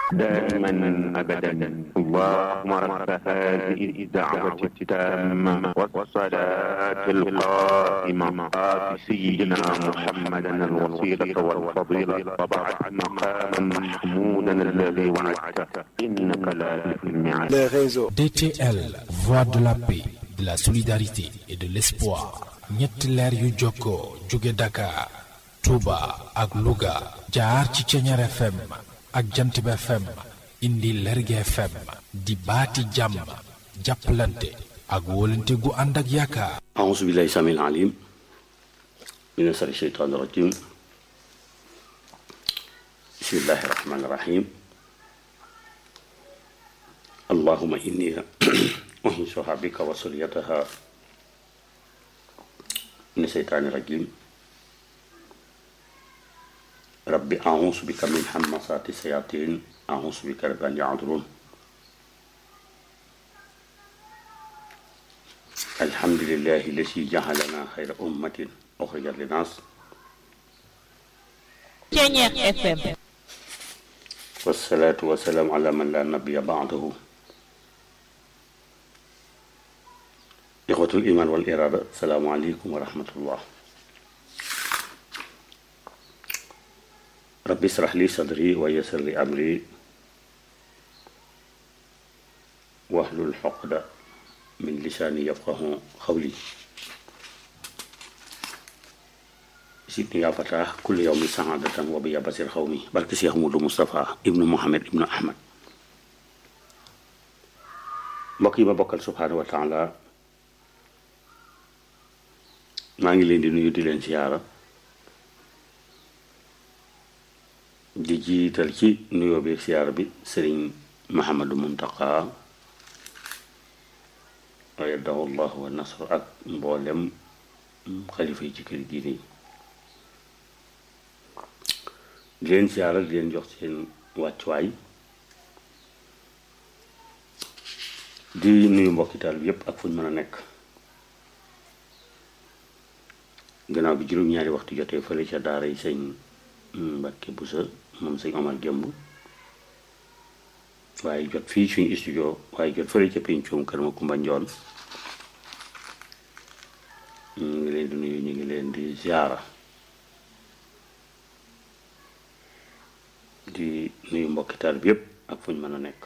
دائما أبدا. اللهم رب هذه الدعوة التامة والصلاة القائمة آت سيدنا محمدا الوسيلة والفضيلة وبعث مقاما محمودا الذي وعدته إنك لا تخلف الميعاد. Les réseaux DTL, voix de la paix, de la solidarité et de l'espoir. ñetti leer yu jokkoo jóge Dakar, Touba ak Louga jaar ci Ceñeer FM ak Jantib FM indi Lergui FM di baati jàmm jàppalante ak wóolante gu ànd ak yaakaar. أعوذ بالله السميع العليم من شر الشيطان الرجيم. بسم الله الرحمن الرحيم. اللهم إني أنشئها بك وسريتها من الشيطان الرجيم. ربي أعوذ بك من همزات الشياطين أعوذ بك رب أن يحضرون. الحمد لله الذي جعلنا خير أمة أخرجت للناس. Ceñeer FM. والصلاة والسلام على من لا نبي بعده. إخوة الإيمان والإرادة السلام عليكم ورحمة الله. ربي اشرح لي صدري ويسر لي أمري واحلل عقدة من لساني يفقه قولي. سيدني يا فتاة كل يوم سعادة وبيا بصير قومي. بارك شيخ مولو مصطفى ابن محمد ابن أحمد. mbokk yi ma bokkal subhaanahu wa taala maa ngi leen di nuyu di leen siyaara di jiital ci nuyoo bi siyaara bi sëriñ Mahamadu Muntaqa ayyadahu llahu wa nasr ak mboolem xalifa yi ci kër diine yi di leen siyaara di leen jox seen wàccuwaay di nuyu mbokki taal bi yépp ak fuñ mën a nekk gannaaw bi juróom-ñaari waxtu jotee fële ca daara yi sëñ Mbàkke Busa moom sëñ Omar Jëmb waaye jot fii suñu studio waaye jot fële ca pencum kër ma Kumba Njoon ñu ngi leen di nuyu ñu ngi leen di ziara di nuyu mbokki taal bi yépp ak fuñ mën a nekk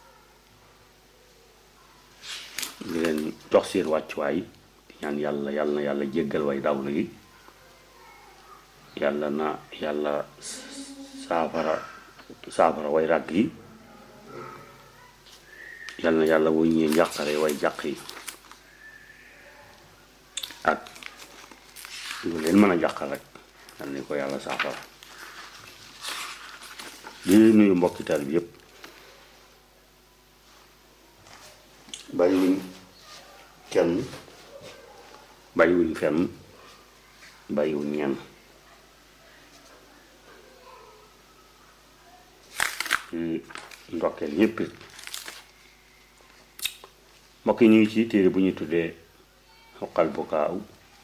di leen jox seen wàccuwaay ñaan yàlla na yàlla jéggal way dawlu yi yàlla na yàlla saafara way ràgg yi yàlla na yàlla wuññee njàqare way jàq yi ak lu leen mën a jàqal rek yàlla ni ko yàlla saafara di nuyu mbokkital bi yépp bàyyiwuñ kenn bàyyiwuñ fenn bàyyiwuñ ñenn ndokkeel ñépp mbokk yi ñu ngi ci téere bu ñu tuddee xoqal bukaaw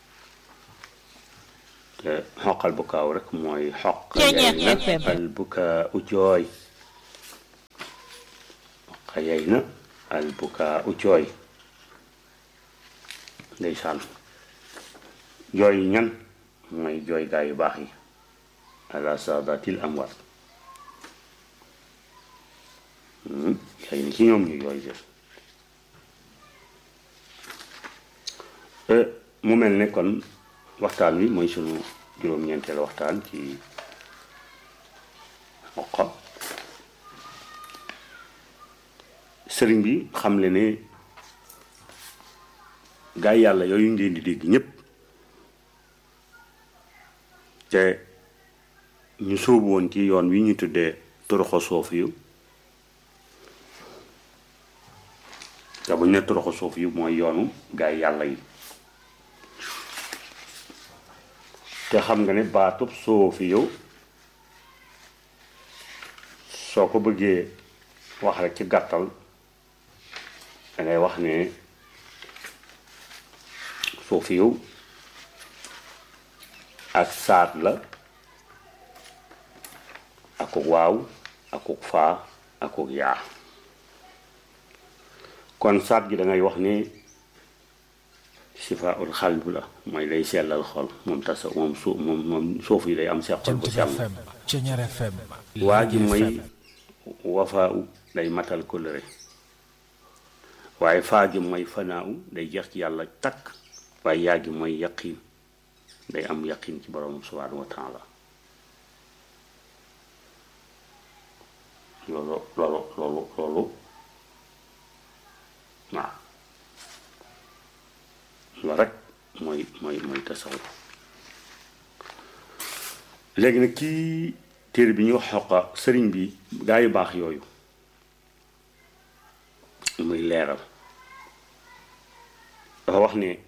te xoqal bukaaw rek mooy xoq yay na al bukaaw jooy xoq yay na al bukaaw jooy ndeysaan jooy ñan mooy jooy gaa yu baax yi ala saadatil amwaat xëy na ci ñoom ñu jooy jël mu mel ne kon waxtaan wi mooy sunu juróom-ñeenteelu waxtaan ci xoqa sëriñ bi xam le ne gaa yi yàlla yooyu ngeen di dégg ñépp te ñu sóobu woon ci yoon wi ñu tuddee toroxo soof yu te bu ñu ne toroxo soof yu mooy yoonu gaa yi yàlla yi te xam nga ne baatub soofi yow soo ko bëggee wax rek ci gàttal dangay wax ne soofi yow ak saat la akuk waaw akuk faa akuk yaa kon saat gi da ngay wax ni sifaul xalb la mooy day sellal xol moom tasa moom suuf yi day am seen xol bu sell waa ji mooy wafaa u day matal kóllëre waaye faa gi mooy fanaa u day jeex ci yàlla takk waaye yaa gi mooy yaqin day am yaqin ci borom subhanahu wa taala loolu waaw loolu rek mooy tasawuf léegi nag kii téere bi ñu wax xoqa sëriñ bi gaa yu baax yooyu muy leeral dafa wax ne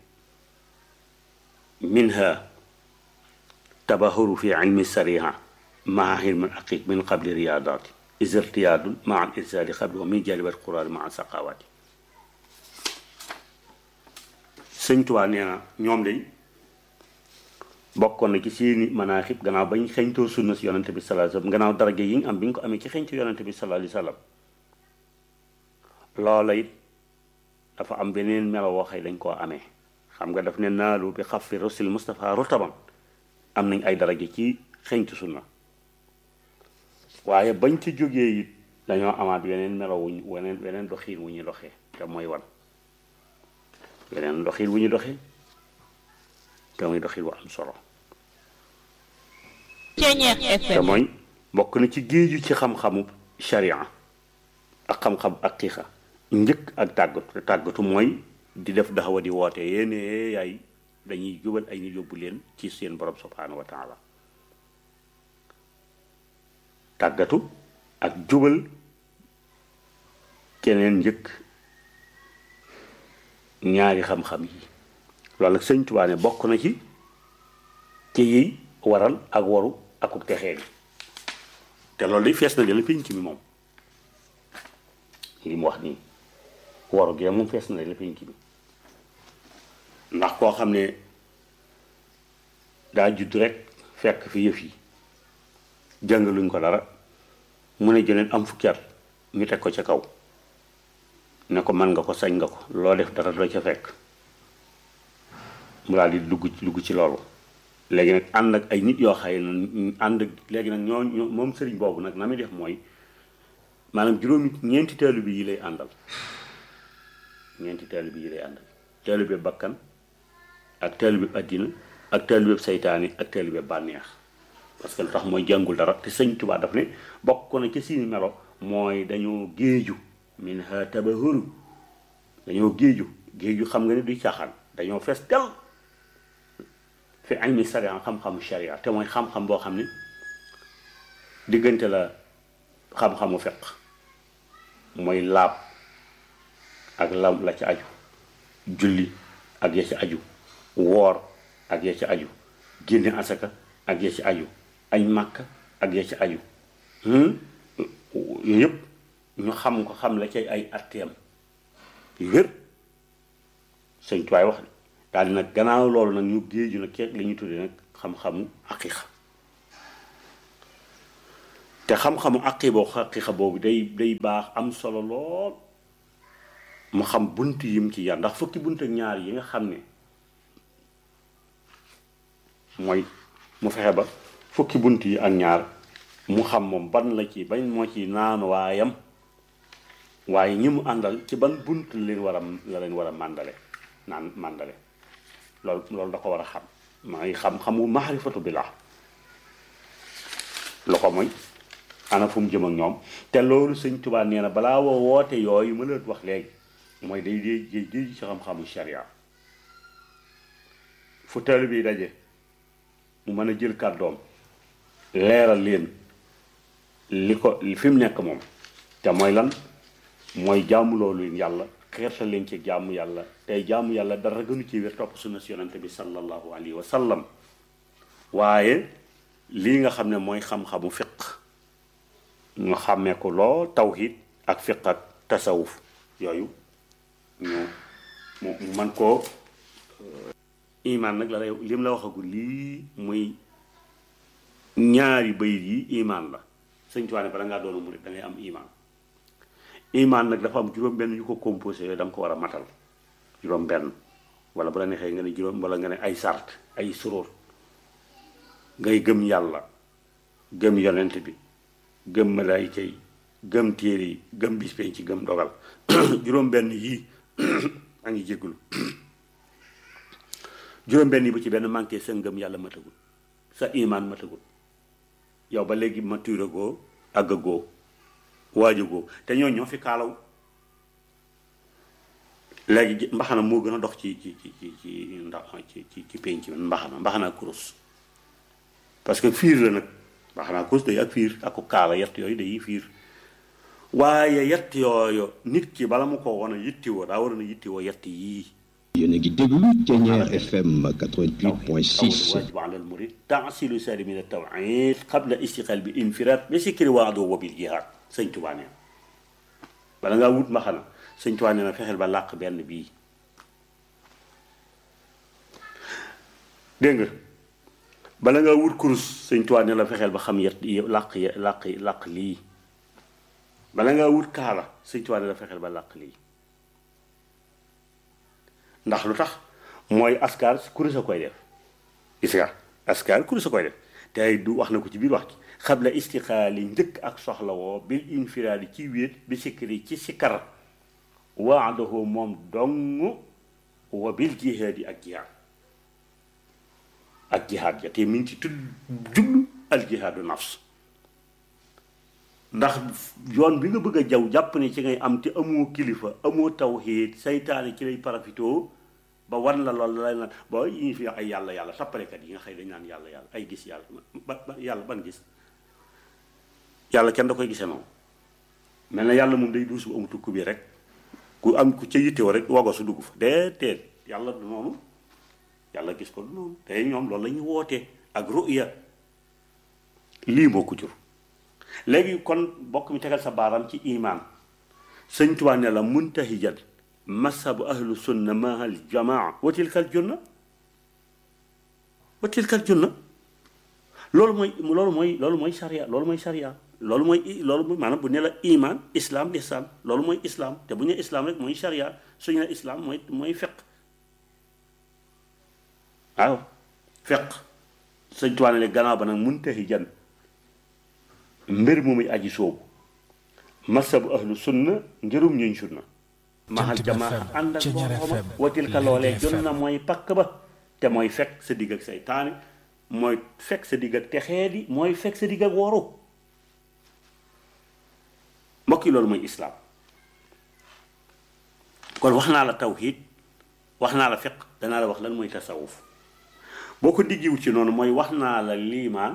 minha tabahuru fi ilmi sariha maa ilmi aqiq min qabli riyadati isirtiyaadun maa al irsaali xabli wa min jalibat quraan maa saqawaati sëñ Tuubaa nee na ñoom de bokkoon na ci seeni manaaxib gannaaw bañ xeñtoo sunna si yonante bi sallallahu alayhi wasallam gannaaw daraja yi ñu am bi ñu ko amee ci xeñtu yonante bi sallallahu alayhi wasallam loola it dafa am beneen melo woo xëy dañ koo amee xam nga daf ne naalu bi xafi rusul Mustafa rutaban am nañ ay daraja ci xeñtu sunna waaye bañ ci jógee it dañoo amaat weneen melo wuñ weneen doxiin wu ñuy doxee te mooy wan weneen doxiin wu ñu doxee te muy doxiin wu am solo te mooy bokk na ci géeju ci xam-xamu sharia ak xam-xam aqiqa njëkk ak tàggatu mooy di def daxawa di woote yéene yaay dañuy jubal ay nit yóbbu leen ci seen borom subhanahu wa taala tàggatu ak jubal keneen njëkk ñaari xam-xam yi loolu ak sëñ Tuubaa ne bokk na ci yiy waral ak waru akuk texee bi te loolu day fees na dala pénc mi moom li mu wax nii waru gi moom fees na dala pénc mi ndax koo xam ne daa judd rek fekk fi yëf yi jàngaluñ ko dara mu ne jëleen am fukki at ñu teg ko ca kaw ne ko mën nga ko sañ nga ko loo def dara doo ca fekk mu daal di dugg ci loolu léegi nag ànd ak ay nit yoo xay na ànd léegi nag ñoo moom sëriñ boobu nag na muy def mooy maanaam ñeenti taalibe yi lay àndal taalibe bakkan ak taalibe àddina ak taalibe saytaane ak taalibe bànneex parce que lu tax mooy jàngul dara te sëñ Tuubaa daf ne bokk na ci seeni melo mooy dañoo géeju min ha tabahuru dañoo géeju xam nga ne duy caaxaan dañoo fees del fi ilmi sharia xam-xamu sharia te mooy xam-xam boo xam ne diggante la xam-xamu fiq mooy laab ak la ci aju julli ak ya ci aju woor ak ya ci aju génne asaka ak ya ci aju añ màkk ak ya ci aju yooyu yëpp ñu xam ko xam la cay ay atteem yu wér sëñ tuwaay wax daal di nag gannaaw loolu nag ñu géeju nag keeg li ñu tuddee nag xam-xamu aqiqa te xam-xamu aqiqa boobu day baax am solo lool mu xam bunt yim ci yar ndax fukki bunt ak ñaar yi nga xam ne mooy mu fexe ba fukki bunt yi ak ñaar mu xam moom ban la ci bañ moo ci naan waayam waaye ñi mu àndal ci ban bunt la leen war a màndale loolu da ko war a xam maa ngi xam-xamu maarifatu billah lu ko mooy ana fu mu jëm ak ñoom te loolu sëñ Tuubaa nee na balaa woote yooyu ma leen wax léegi mooy day ci xam-xamu sharia fu taalibe bi daje mu mën a jël kàddoom leeral leen li ko fi mu nekk moom te mooy lan mooy jaamu loolu yàlla xeertal leen ci jaamu yàlla tey jaamu yàlla dara gënu ci wér topp sunna si yonante bi sallallahu alayhi wa sallam waaye lii nga xam ne mooy xam-xamu fiq ñu xàmmee ko lool tawhid ak fiq ak tasawuf yooyu mu man koo iman nag la lay lim la waxagul lii muy ñaari bayit yi iman la sëñ Tuubaa ne bala ngaa doonu murit da ngay am iman iman nag dafa am juróom-benn yu ko composé yooyu da nga ko war a matal juróom-benn wala bu la neexee nga ne juróom wala nga ne ay sart ay suróor ngay gëm yàlla gëm yonent bi gëm malaayika yi gëm téere yi gëm bis penc ci gëm dogal juróom-benn yii a ngi jéggulu juróom-benn yi bu ci benn manqué sa ngëm yàlla matagul sa iman matagul yow ba léegi mature goo àgg goo waaju goo te ñoo fi kaalaw léegi mbaxana moo gën a dox ci ndax ci penc mi mbaxana kurus parce que fiir la nag mbaxana kurus day ak fiir ak ko kaala yett yooyu day fiir waaye yett yooyu nit ki bala mu ko woon a yittiwoo daa war a yittiwoo yett yii. yéen a ngi déglu Thiéniere FM 88.6. waajib ala al murid taasilu sari min at-tawhid qabla istiqal bi infiraad bi sikri waado wa bil jihaad sëñ Tuubaa nee bala ngaa wut mbaxana sëñ Tuubaa nee na fexeel ba làq benn bii dégg nga bala ngaa wut kurus sëñ Tuubaa nee la fexeel ba xam yett làq lii bala ngaa wut kaala sëñ Tuubaa nee la fexeel ba làq lii ndax lu tax mooy askar kurus a koy def gis nga askar kurus a koy def te ay du wax na ko ci biir wax ci xabla istiqaali njëkk ak soxla woo bil infiraadi ci wéet bi sikkiri ci sikkar waadahu moom dong wa bil jihaadi ak jihaad ja te mi ngi ci tudd jublu al jihaadu nafs ndax yoon bi nga bëgg a jaw jàpp ne ci ngay am te amoo kilifa amoo tawhiid saytaane ci lay parafitoo ba wan la lool lay naan ba ñu fi ay yàlla tappalekat yi nga xëy dañ naan yàlla ay gis yàlla ban gis yàlla kenn da koy gisee noonu mel na yàlla moom day duus bu amutu ku bi rek ku am ku ca yittewoo rek wago su dugg fa déedéet yàlla du noonu yàlla gis ko du noonu te ñoom loolu la ñuy wootee ak ruya lii moo ko jur léegi kon bokk mi tegal sa baaram ci iman sëñ Tuubaa ne la muntahijan masabu ahlu sunna mahal jamaa wa tilkal junna loolu mooy sharia loolu mooy maanaam bu ne la iman islam lihsaan loolu mooy islam te bu ñu ne islam rek mooy sharia suñu ne islam mooy fiq waaw fiq sëñ Tuubaa ne la gannaaw ba nag muntahijan mbir mu muy aji soobu masabu ahlu sunna njërum ñuñ sunna mahal jamaa ànd ak boppam watil ka loolee jot na mooy pakk ba te mooy fekk sa digg ak saytaane mooy fekk sa digg ak texeedi mooy fekk sa digg ak woru mbokk yi loolu mooy islaam kon wax naa la tawhid wax naa la fiq danaa la wax lan mooy tasawuf boo ko diggiwu ci noonu mooy wax naa la liimaan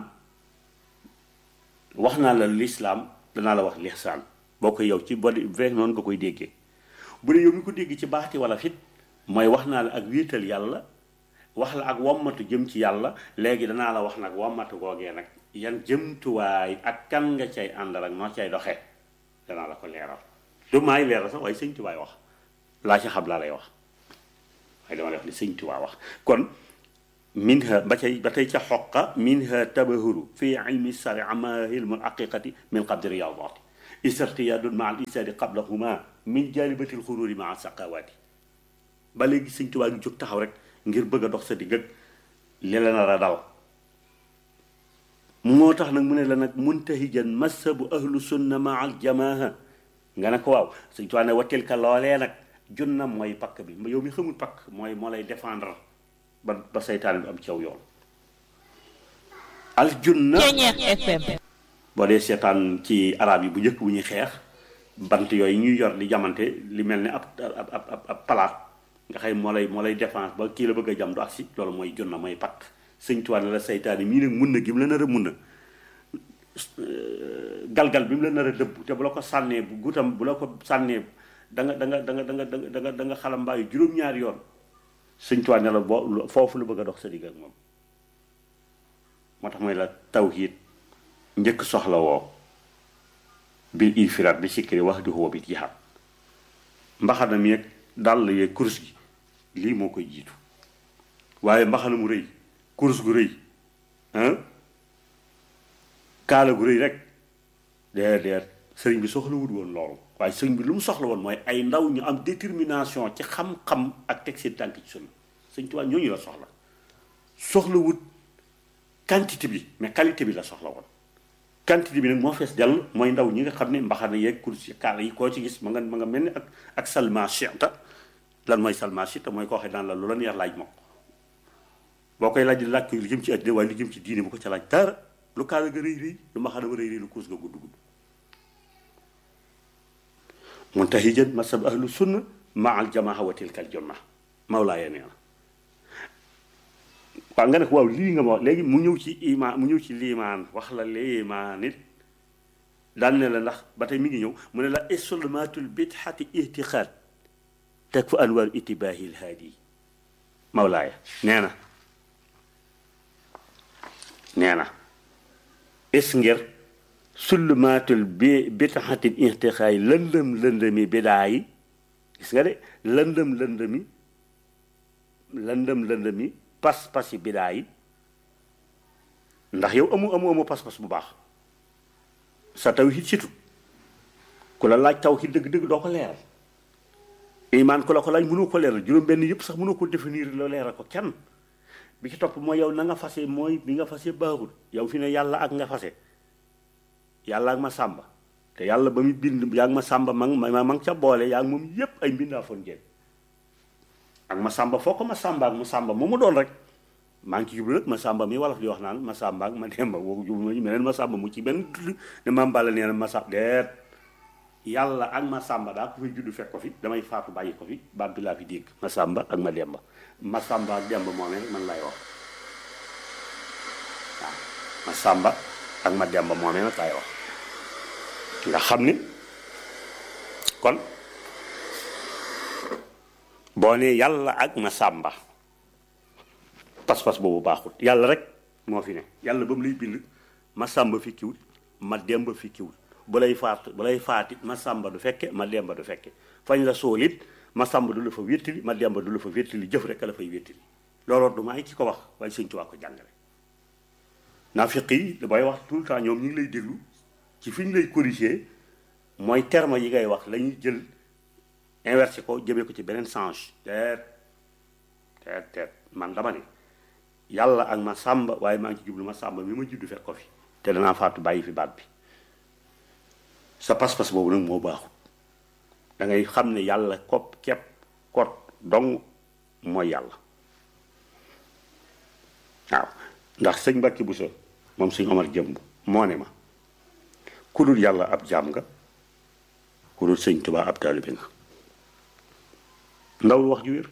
wax naa la lislaam danaa la wax lihsaan boo ko yow ci bodi vrai noonu nga koy déggee bu dee yow mi ko dégg ci baati wala fit mooy wax naa la ak wéetal yàlla wax la ak wommatu jëm ci yàlla léegi danaa la wax nag wommatu googee nag yan jëmtuwaay ak kan nga cay àndal ak noo cay doxee danaa la ko leeral du maay leeral sax waaye sëñ Tuubaa wax laa ci xam laa lay wax waaye dama lay wax li sëñ Tuubaa wax kon minha ba tey ca xoqa minha tabahuru fi ilmi sharia ma ilmul haqiqati min qabdi riyadati istirtiyadun ma al isadi qablahuma min jalibatil xururi ma saqawati ba léegi sëñ Tuubaa ngi jóg taxaw rek ngir bëgg a dox sa digg ak li la nar a dal moo tax nag mu ne la nag muntahijan masabu ahlu sunna ma al jamaaha nga ne ko waaw sëñ Tuubaa ne watil ka loolee nag junna mooy pakk bi yow mi xamul pakk mooy moo lay défendre ba seytaane bi am ci yow yoon al junna boo dee seetaan ci arab yi bu njëkk bu ñuy xeex bant yooyu ñuy yor di jamante li mel ni ab palaat nga xëy moo lay défense ba kii la bëgg a jam du agsi loolu mooy junna mooy pakk sëñ Tuubaa ne la seytaane mii nag mun na gi mu la nar a mun na galgal bi mu la nar a dëbb te bu la ko sànnee bu gutam bu la ko sànnee da nga xalambaayu juróom-ñaari yoon sëñ Tuubaa ne la boo foofu lu bëgg a dox sa digg ak moom moo tax mooy la tawhiid njëkk soxla woo bil infiraat bi sikkiri wax di huwa bil jihaad mbaxana mi ak dàll yeeg kurus gi lii moo koy jiitu waaye mbaxana mu rëy kurus gu rëy kaala gu rëy rek déedéet sëriñ bi soxlawut woon loolu waaye sëriñ bi lu mu soxla woon mooy ay ndaw ñu am détermination ci xam-xam ak teg seen tànk ci sunna sëñ Tuubaa ñooñu la soxlawut quantité bi mais qualité bi la soxla woon quantité bi nag moo fees dell mooy ndaw ñi nga xam ne mbaxana yeeg kursi kaala yi koo ci gis ma nga mel ni ak salma chita lan mooy salma chita mooy koo xam daan la lu la neex laaj moom boo koy laaj di laaj ko lu jëm ci àddina waaye lu jëm ci diine bu ko ca laaj dara lu kaala ga rëy rëy lu mbaxana ba rëy rëy lu kuus ga gudd gudd muntahijan masab ahlu sunna maa al jamaa wa tilka al junna mawlaaya nee na waaw nga ne ko waaw lii nga ma wax léegi mu ñëw ci imaan mu ñëw ci liimaan wax la liimaan it daan ne la ndax ba tey mi ngi ñëw mu ne la isulmatul bidxati ihtiqaad teg fa anwar itibaahi lhaadi mawlaaya nee na is ngir sulmatul bidxati ihtiqaad lëndëmi bidaa yi gis nga de lëndëmi pas-pas yi bidaa yi ndax yow amu pas-pas bu baax sa tawhid situ ku la laaj tawhid dëgg-dëgg doo ko leeral iman ku la ko laaj mënoo ko leeral juróom-benn yëpp sax mënoo ko définir la leeral ko kenn bi ci topp mooy yow na nga fase mooy bi nga fase baaxul yow fi ne yàlla ak nga fase yàlla ak ma sàmba te yàlla ba mu bind yaa ngi ma sàmba ma ca boole yaa ngi moom yépp ay mbindaa foon ngeen ak ma sàmba foo ko ma sàmba ak ma sàmba mu mu doon rek maa ngi ci jublu rek ma sàmba mi wolof di wax naan ma sàmba ak ma demba woo jublu ma meneen ma sàmba mu ci benn tudd ne maam Balla nee na ma sàmba deet yàlla ak ma sàmba daa ko fay juddu fekk ko fi damay faatu bàyyi ko fi baat bi laa fi dégg ma sàmba ak ma demba ma sàmba ak demba moomee rek man lay wax waaw ma sàmba ak ma demba moomee nag lay wax nga xam ni kon boo nee yàlla ak ma sàmba pas-pas boobu baaxul yàlla rek moo fi ne yàlla ba mu lay bind ma sàmba fi kiwul ma demba fi kiwul bu lay faatit ma sàmba du fekke ma demba du fekke fañ la soolit ma sàmba du la fa wéttali ma demba du la fa wéttali jëf rek la fay wéttali looloo du may ci ko wax waaye Sëñ Tuubaa ko jàngale naafiq yi damay wax tout le temps ñoom ñu ngi lay déglu ci fi ñu lay corriger mooy terme yi ngay wax lañuy jël inversé ko jëmee ko ci beneen sens teet man dama ne yàlla ak ma sàmba waaye maa ngi ci jublu ma sàmba mi ma juddu fekk ko fi te danaa faatu bàyyi fi baat bi sa pas-pas boobu nag moo baaxul da ngay xam ne yàlla kopp kepp kot dong mooy yàlla waaw ndax sëñ Mbàkke Buso moom sëñ Omar Jëmb moo ne ma ku dul yàlla ab jaam nga ku dul sëñ Tuubaa ab taalibe nga ndawul wax ju wér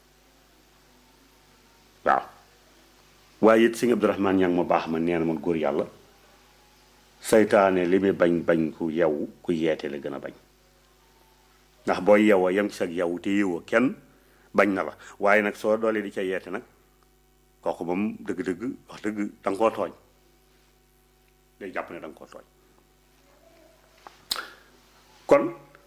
waaw waaye it sëñ Abdourahmane ñang ma baax ma nee na man góor yàlla saytaane li muy bañ ku yewu ku yeete la gën a bañ ndax booy yewoo yem ci sag yewu te yewoo kenn bañ na la waaye nag soo doolee di ca yeete nag kooku moom dëgg-dëgg wax dëgg da nga koo tooñ day jàpp ne da nga koo tooñ kon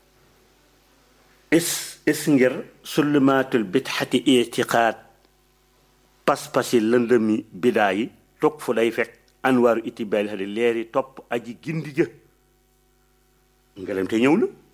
is ngir sullimaatul bidxati itiqaad pas-pasi lëndëmi bidaa yi toog fu day fekk anwaaru itibaali xale leeri topp aji gindi jë ngelem te ñëw na